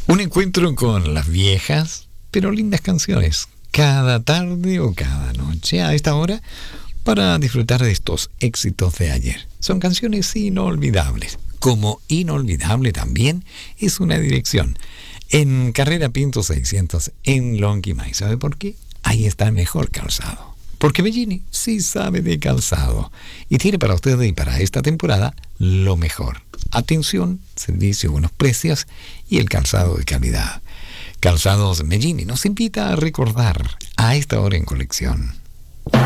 Un encuentro con las viejas, pero lindas canciones, cada tarde o cada noche a esta hora, para disfrutar de estos éxitos de ayer. Son canciones inolvidables. Como inolvidable también es una dirección. En Carrera Pinto 600, en Lonquimay. ¿Sabe por qué? Ahí está el mejor calzado. Porque Bellini sí sabe de calzado. Y tiene para ustedes y para esta temporada lo mejor. Atención, servicio, buenos precios y el calzado de calidad. Calzados Bellini nos invita a recordar a esta hora en colección